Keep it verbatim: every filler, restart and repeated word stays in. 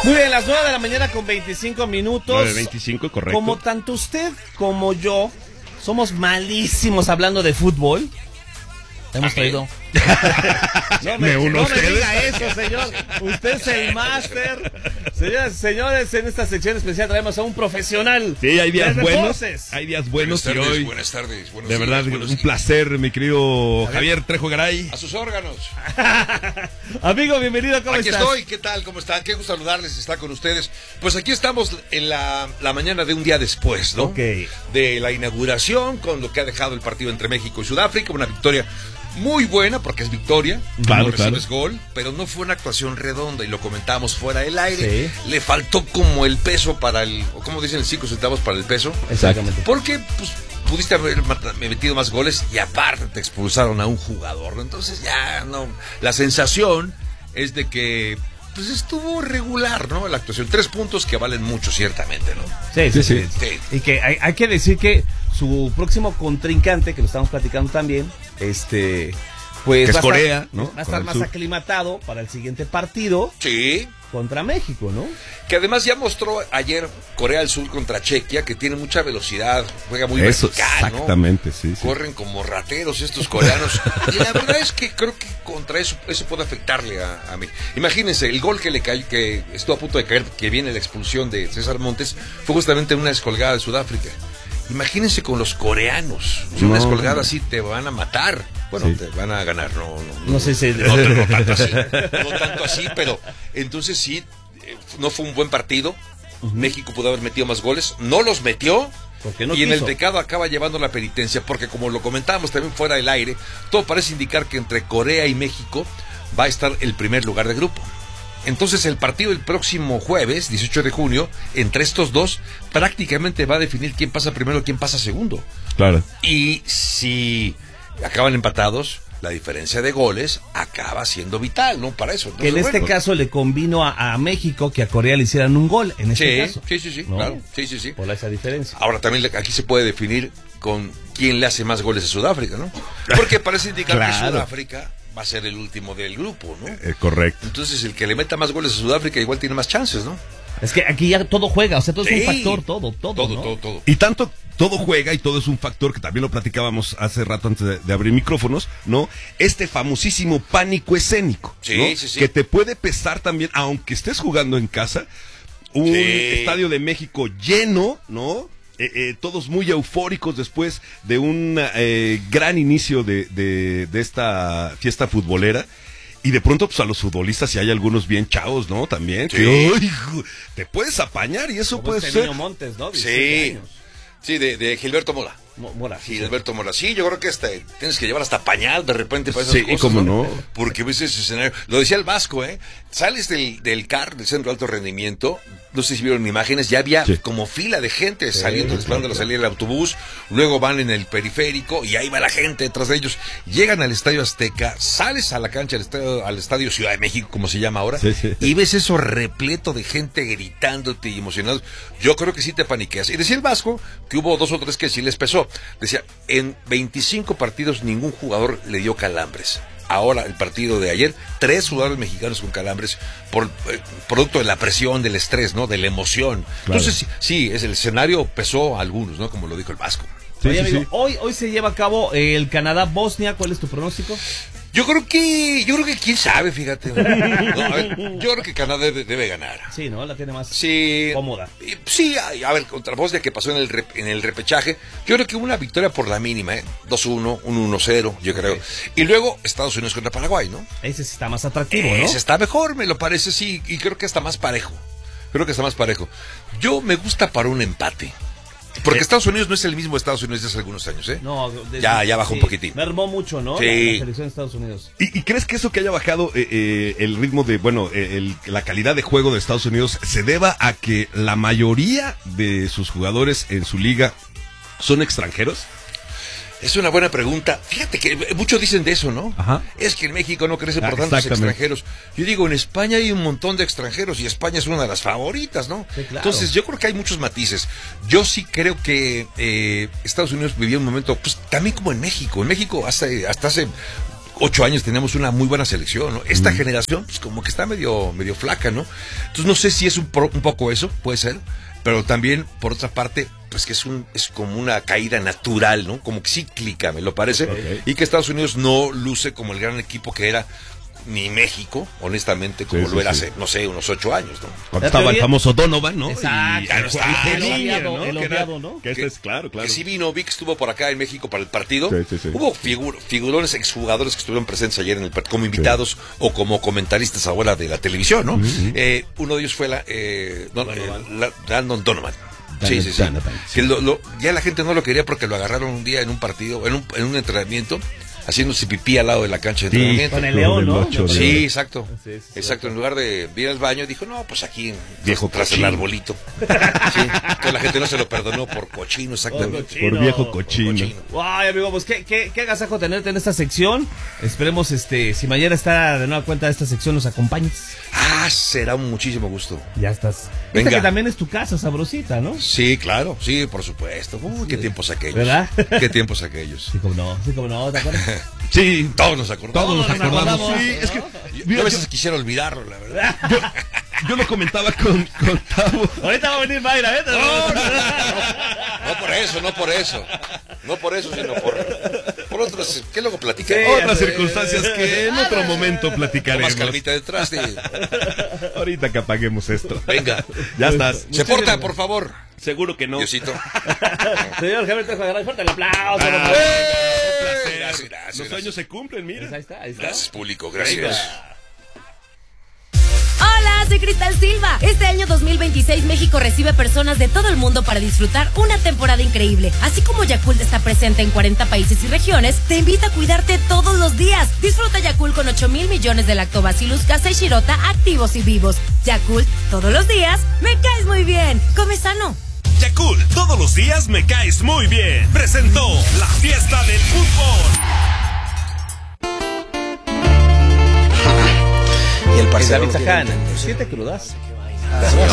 Muy bien, las nueve de la mañana con veinticinco minutos. nueve veinticinco, correcto. Como tanto usted como yo somos malísimos hablando de fútbol, hemos traído... No me, me uno no me ustedes. diga eso, señor. Usted es el máster. Señoras y señores, en esta sección especial traemos a un profesional. Sí, hay días de buenos. deportes. Hay días buenos Buenas y tardes, hoy, buenas tardes. Buenos de días, verdad, buenos un días. placer, mi querido Javier Trejo Garay. A sus órganos. Amigo, bienvenido, ¿cómo Aquí estás? estoy, ¿qué tal? ¿Cómo están? Qué gusto saludarles, estar con ustedes. Pues aquí estamos en la, la mañana de un día después, ¿no? Ok. De la inauguración, con lo que ha dejado el partido entre México y Sudáfrica, una victoria muy buena, porque es victoria, Claro, no recibes claro. gol, pero no fue una actuación redonda, y lo comentamos fuera del aire. Sí. Le faltó como el peso para el, o como dicen, el cinco centavos para el peso. Exactamente. Porque, pues, pudiste haber metido más goles y aparte te expulsaron a un jugador, ¿no? Entonces ya, no, la sensación es de que, pues, estuvo regular, ¿no? La actuación, tres puntos que valen mucho, ciertamente, ¿no? Sí, sí, sí. Sí, sí. Y que hay, hay que decir que su próximo contrincante, que lo estamos platicando también, este, pues Que es va a Corea, estar, ¿no? va a estar Corea del más Sur. aclimatado para el siguiente partido Sí, contra México, ¿no? que además ya mostró ayer Corea del Sur contra Chequia, que tiene mucha velocidad, juega muy Eso, vertical, ¿no? exactamente, sí, sí. Corren como rateros estos coreanos. Y la verdad es que creo que contra eso eso puede afectarle a, a mí. Imagínense, el gol que le cayó, que estuvo a punto de caer, que viene la expulsión de César Montes, fue justamente una descolgada de Sudáfrica. Imagínense con los coreanos. Si una No. descolgada así te van a matar. Bueno, Sí. te van a ganar, no, no, No sé si- no, no tanto así, no tanto así, pero entonces sí, eh, no fue un buen partido. México pudo haber metido más goles, no los metió. Porque no y en el quiso. pecado acaba llevando la penitencia, porque como lo comentábamos también fuera del aire, todo parece indicar que entre Corea y México va a estar el primer lugar de grupo. Entonces el partido el próximo jueves, dieciocho de junio, entre estos dos, prácticamente va a definir quién pasa primero y quién pasa segundo. Claro. Y si acaban empatados, la diferencia de goles acaba siendo vital, ¿no? Para eso. Que en Entonces, este bueno. caso le convino a, a México que a Corea le hicieran un gol, en este Sí, caso. sí, sí, sí, ¿no? claro. Sí, sí, sí. Por esa diferencia. Ahora también le- aquí se puede definir con quién le hace más goles a Sudáfrica, ¿no? Porque parece indicar Claro. que Sudáfrica va a ser el último del grupo, ¿no? Eh, correcto. Entonces el que le meta más goles a Sudáfrica igual tiene más chances, ¿no? Es que aquí ya todo juega, o sea, todo es Sí. un factor, todo, todo, Todo, ¿no? todo, todo. Y tanto todo juega y todo es un factor que también lo platicábamos hace rato antes de, de abrir micrófonos, ¿no? Este famosísimo pánico escénico, Sí, ¿no? sí, sí. Que te puede pesar también, aunque estés jugando en casa, un Sí. estadio de México lleno, ¿no? Eh, eh, todos muy eufóricos después de un eh, gran inicio de, de, de esta fiesta futbolera. Y de pronto, pues a los futbolistas, si hay algunos bien chavos, ¿no? También. Sí. Que, ¡ay, hijo! Te puedes apañar y eso Como puede este ser. niño Montes, ¿no? diecisiete Sí. años. Sí, de, de Gilberto Mora. Mo- Mora. sí, Gilberto Mora. Sí, yo creo que hasta tienes que llevar hasta pañal de repente para esas Sí, cosas. cómo no. Porque ves ese escenario. Lo decía el Vasco, ¿eh? Sales del, del C A R, del Centro de Alto Rendimiento. No sé si vieron imágenes. Ya había Sí. como fila de gente saliendo, esperando la salida del autobús. Luego van en el periférico y ahí va la gente detrás de ellos. Llegan al Estadio Azteca. Sales a la cancha, al estadio, al estadio Ciudad de México, como se llama ahora. Sí, sí. Y ves eso repleto de gente gritándote y emocionados. Yo creo que sí te paniqueas. Y decía el Vasco que hubo dos o tres que sí les pesó. Decía, en veinticinco partidos ningún jugador le dio calambres. Ahora, el partido de ayer, tres jugadores mexicanos con calambres por eh, producto de la presión, del estrés, ¿no? De la emoción. Claro. Entonces, sí, sí, es el escenario pesó a algunos, ¿no? Como lo dijo el Vasco. Sí, Oye, sí, amigo, sí. Hoy, hoy se lleva a cabo el Canadá-Bosnia. ¿Cuál es tu pronóstico? Yo creo que, yo creo que quién sabe, fíjate. No, a ver, yo creo que Canadá debe, debe ganar. Sí, ¿no? La tiene más Sí. cómoda. Y, Sí, a, a ver, contra Bosnia que pasó en el, rep- en el repechaje, yo creo que una victoria por la mínima, ¿eh? dos uno, un uno cero, yo creo. Ok. Y luego Estados Unidos contra Paraguay, ¿no? Ese sí está más atractivo, ¿no? Ese está mejor, me lo parece, sí, y creo que está más parejo. Creo que está más parejo. Yo me gusta para un empate. Porque Sí. Estados Unidos no es el mismo Estados Unidos de hace algunos años, ¿eh? No, de- Ya, ya bajó sí, un poquitín. Mermó mucho, ¿no? Sí. La, la selección de Estados Unidos. ¿Y, y crees que eso que haya bajado eh, eh, el ritmo de, bueno, eh, el- la calidad de juego de Estados Unidos se deba a que la mayoría de sus jugadores en su liga son extranjeros? Es una buena pregunta. Fíjate que muchos dicen de eso, ¿no? Ajá. Es que en México no crece Ah, por tantos exactamente. extranjeros. Yo digo, en España hay un montón de extranjeros y España es una de las favoritas, ¿no? Sí, claro. Entonces yo creo que hay muchos matices. Yo sí creo que eh, Estados Unidos vivía un momento, pues también como en México. En México hasta, hasta hace ocho años teníamos una muy buena selección, ¿no? Esta Mm. generación, pues como que está medio, medio flaca, ¿no? Entonces no sé si es un, pro- un poco eso, puede ser, pero también, por otra parte, pues que es un, es como una caída natural, ¿no? Como cíclica, me lo parece, Ok. y que Estados Unidos no luce como el gran equipo que era, ni México, honestamente, como Sí, lo sí, era sí. hace, no sé, unos ocho años, ¿no? Cuando La estaba el teoría- famoso Donovan, ¿no? Exacto. Y ya no está. El Niña, odiado, el Que era- odiado, ¿no? Que este es claro, claro. Que sí vino, vi que estuvo por acá en México para el partido. Sí, sí, sí. Hubo figur- figurones, exjugadores que estuvieron presentes ayer en el partido, como invitados o como comentaristas ahora de la televisión, ¿no? Eh, uno de ellos fue la, eh, Don- eh, la- Landon Donovan. Sí, sí, sí. Donovan, sí. Que lo- lo- ya la gente no lo quería porque lo agarraron un día en un partido, en un, en un entrenamiento, haciéndose pipí al lado de la cancha de Sí, entrenamiento. Con el León, ¿no? Ocho de- Sí, exacto. Sí, sí, sí. Exacto. En lugar de ir al baño, dijo, no, pues aquí, Viejo tras el cochino. arbolito. Sí. Entonces la gente no se lo perdonó por cochino, exactamente. Por cochino. Por viejo cochino. Cochino. Ay, amigo, pues qué, qué, qué agasajo tenerte en esta sección. Esperemos, este, si mañana está de nueva cuenta de esta sección, nos acompañes. Ah, será un muchísimo gusto. Ya estás. Venga. Esta que también es tu casa, sabrosita, ¿no? Sí, claro, sí, por supuesto. Uy, qué tiempos aquellos. ¿Verdad? Qué tiempos aquellos. Sí, como no, sí, como no, ¿te acuerdas? Sí, Todos nos acordamos. todos nos Todos nos acordamos. acordamos. Sí, es que Yo, mira, yo a veces yo- quisiera olvidarlo, la verdad. yo, yo lo comentaba con, con Tavo. Ahorita va a venir Mayra, ¿eh? No, no, no, no, no por eso, no por eso. No por eso, sino por, por otras. ¿Qué luego platicamos? Sí, Otras sí. circunstancias que en otro momento Con platicaremos. más calmita detrás de. Ahorita que apaguemos esto. Venga. Ya estás. Se porta, por favor. Seguro que no. Diosito. Señor Javier Trejo, agarra fuerte el aplauso. Ah, por favor. Gracias, gracias, Los gracias. años se cumplen, mira. Pues ahí está, ahí está. Gracias, público, gracias. Hola, soy Cristal Silva. Este año dos mil veintiséis México recibe personas de todo el mundo para disfrutar una temporada increíble. Así como Yakult está presente en cuarenta países y regiones, te invita a cuidarte todos los días. Disfruta Yakult con ocho mil millones de lactobacillus casei shirota activos y vivos. Yakult, todos los días, me caes muy bien. Come sano. Yakult, todos los días me caes muy bien. Presentó la fiesta del fútbol. Y el Es parcero David no tiene Saján. entendido. Siete crudas. Gracias.